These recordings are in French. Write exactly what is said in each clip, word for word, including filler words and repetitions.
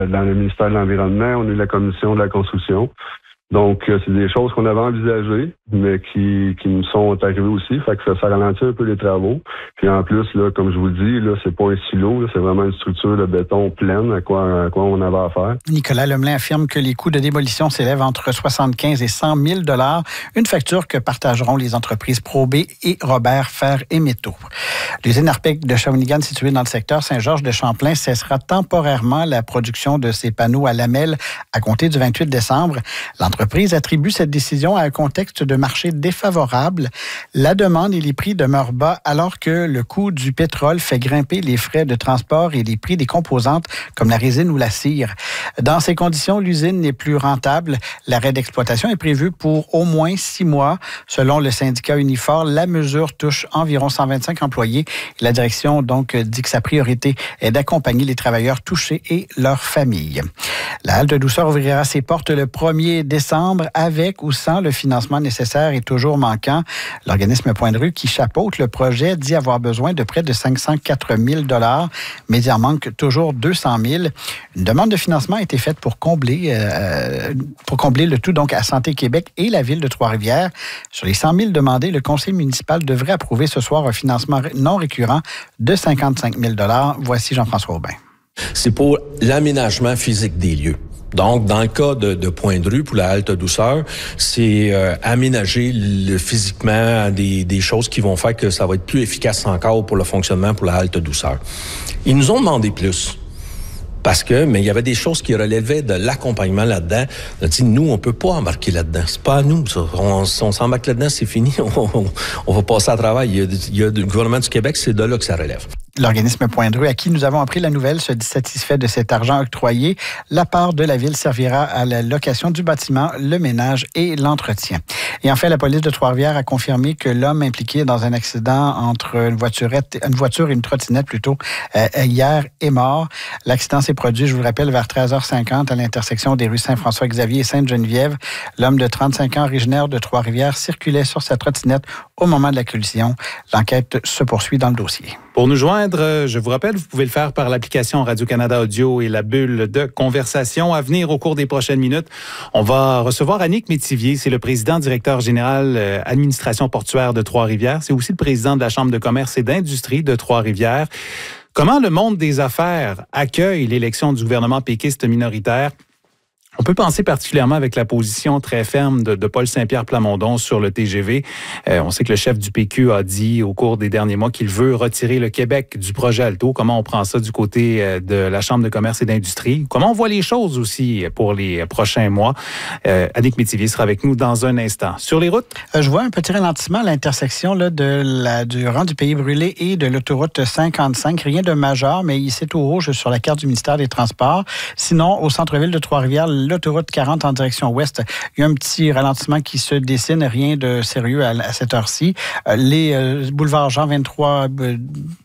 dans le ministère de l'Environnement, on a eu la commission de la construction. Donc, euh, c'est des choses qu'on avait envisagées, mais qui, qui nous sont arrivées aussi. Fait que ça, ça ralentit un peu les travaux. Puis en plus, là, comme je vous le dis, là, c'est pas un silo, là, c'est vraiment une structure de béton pleine à quoi, à quoi on avait affaire. Nicolas Lemelin affirme que les coûts de démolition s'élèvent entre soixante-quinze et cent mille dollars, une facture que partageront les entreprises Pro-B et Robert Fer et Métaux. L'usine Arpec de Shawinigan, située dans le secteur Saint-Georges-de-Champlain, cessera temporairement la production de ses panneaux à lamelles à compter du vingt-huit décembre. L'entreprise attribue cette décision à un contexte de marché défavorable. La demande et les prix demeurent bas alors que le coût du pétrole fait grimper les frais de transport et les prix des composantes comme la résine ou la cire. Dans ces conditions, l'usine n'est plus rentable. L'arrêt d'exploitation est prévu pour au moins six mois. Selon le syndicat Unifor, la mesure touche environ cent vingt-cinq employés. La direction donc dit que sa priorité est d'accompagner les travailleurs touchés et leurs familles. La halte douceur ouvrira ses portes le premier décembre avec ou sans le financement nécessaire et toujours manquant. L'organisme Point de Rue qui chapeaute le projet dit avoir besoin de près de cinq cent quatre mille dollars, mais il en manque toujours deux cent mille. Une demande de financement a été faite pour combler, euh, pour combler le tout donc à Santé Québec et la ville de Trois-Rivières. Sur les cent mille demandés, le conseil municipal devrait approuver ce soir un financement non récurrent de cinquante-cinq mille dollars. Voici Jean-François Aubin. C'est pour l'aménagement physique des lieux. Donc, dans le cas de, de Point de Rue pour la halte douceur, c'est euh, aménager le, physiquement des, des choses qui vont faire que ça va être plus efficace encore pour le fonctionnement pour la halte douceur. Ils nous ont demandé plus. Parce que, mais il y avait des choses qui relevaient de l'accompagnement là-dedans. On a dit, nous, on peut pas embarquer là-dedans. C'est pas à nous, ça. On, si on s'embarque là-dedans, c'est fini. On, on, on va passer à travail. Il y a, il y a le gouvernement du Québec, c'est de là que ça relève. L'organisme Point de Rue, à qui nous avons appris la nouvelle, se dit satisfait de cet argent octroyé. La part de la ville servira à la location du bâtiment, le ménage et l'entretien. Et enfin, la police de Trois-Rivières a confirmé que l'homme impliqué dans un accident entre une voiturette, une voiture et une trottinette plutôt, euh, hier est mort. L'accident s'est produit, je vous le rappelle, vers treize heures cinquante à l'intersection des rues Saint-François-Xavier et Sainte-Geneviève. L'homme de trente-cinq ans, originaire de Trois-Rivières, circulait sur sa trottinette au moment de la collision. L'enquête se poursuit dans le dossier. Pour nous joindre, je vous rappelle, vous pouvez le faire par l'application Radio-Canada Audio et la bulle de conversation. À venir au cours des prochaines minutes, on va recevoir Annick Métivier. C'est le président directeur général euh, administration portuaire de Trois-Rivières. C'est aussi le président de la Chambre de commerce et d'industrie de Trois-Rivières. Comment le monde des affaires accueille l'élection du gouvernement péquiste minoritaire? On peut penser particulièrement avec la position très ferme de, de Paul Saint-Pierre Plamondon sur le T G V. Euh, on sait que le chef du P Q a dit au cours des derniers mois qu'il veut retirer le Québec du projet Alto. Comment on prend ça du côté de la Chambre de commerce et d'industrie? Comment on voit les choses aussi pour les prochains mois? Euh, Annick Métivier sera avec nous dans un instant. Sur les routes? Euh, je vois un petit ralentissement à l'intersection là, de la, du rang du Pays brûlé et de l'autoroute cinquante-cinq. Rien de majeur, mais c'est au rouge sur la carte du ministère des Transports. Sinon, au centre-ville de Trois-Rivières, l'autoroute quarante en direction ouest, il y a un petit ralentissement qui se dessine, rien de sérieux à, à cette heure-ci. Euh, les euh, boulevards Jean vingt-trois, euh,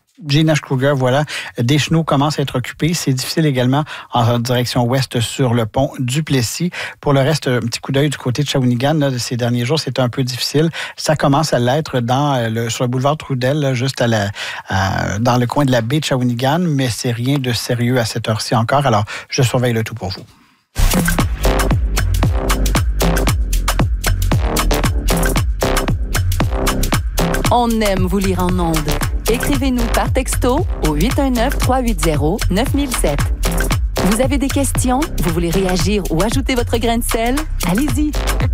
J Nash Kruger, voilà, des chenaux commencent à être occupés. C'est difficile également en direction ouest sur le pont du Plessis. Pour le reste, un petit coup d'œil du côté de Shawinigan, là, ces derniers jours, c'était un peu difficile. Ça commence à l'être dans le, sur le boulevard Trudel, là, juste à la, à, dans le coin de la baie de Shawinigan, mais c'est rien de sérieux à cette heure-ci encore. Alors, je surveille le tout pour vous. On aime vous lire en ondes. Écrivez-nous par texto au huit un neuf, trois huit zéro, neuf zéro zéro sept. Vous avez des questions? Vous voulez réagir ou ajouter votre grain de sel? Allez-y!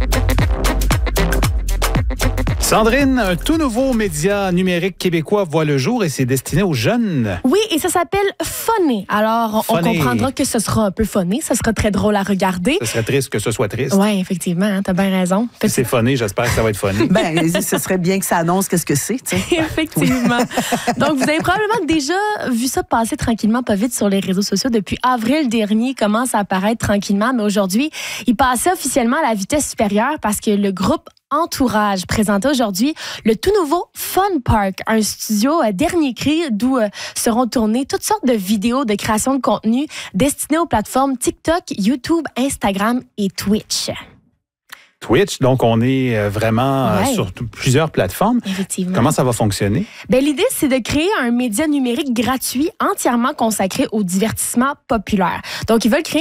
Sandrine, un tout nouveau média numérique québécois voit le jour et c'est destiné aux jeunes. Oui, et ça s'appelle Funny. Alors, Funny. On comprendra que ce sera un peu funny, ça sera très drôle à regarder. Ce serait triste que ce soit triste. Oui, effectivement, hein, t'as bien raison. Si c'est funny, j'espère que ça va être funny. Ben, ce serait bien que ça annonce qu'est-ce que c'est, tu sais. Effectivement. Donc, vous avez probablement déjà vu ça passer tranquillement, pas vite sur les réseaux sociaux. Depuis avril dernier, il commence à apparaître tranquillement, mais aujourd'hui, il passait officiellement à la vitesse supérieure parce que le groupe Entourage présentait aujourd'hui le tout nouveau Fun Park, un studio euh, dernier cri d'où euh, seront tournées toutes sortes de vidéos de création de contenu destinées aux plateformes TikTok, YouTube, Instagram et Twitch. Twitch, donc on est vraiment ouais. euh, sur t- plusieurs plateformes. Effectivement. Comment ça va fonctionner? Ben, l'idée, c'est de créer un média numérique gratuit entièrement consacré au divertissement populaire. Donc, ils veulent créer